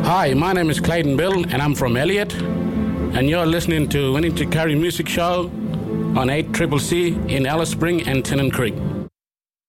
Hi, my name is Clayton Bill, and I'm from Elliott, and you're listening to Winning to Carry Music Show on 8CCC in Alice Spring and Tennant Creek.